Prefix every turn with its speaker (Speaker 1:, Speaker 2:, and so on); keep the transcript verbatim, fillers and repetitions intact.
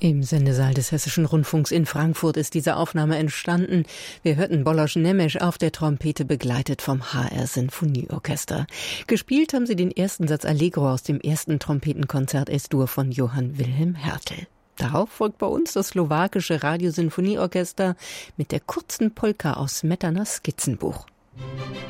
Speaker 1: Im Sendesaal des Hessischen Rundfunks in Frankfurt ist diese Aufnahme entstanden. Wir hörten Bolos Nemes auf der Trompete, begleitet vom H R Sinfonieorchester. Gespielt haben sie den ersten Satz Allegro aus dem ersten Trompetenkonzert Es-Dur von Johann Wilhelm Hertel. Darauf folgt bei uns das slowakische Radiosinfonieorchester mit der kurzen Polka aus Smetanas Skizzenbuch.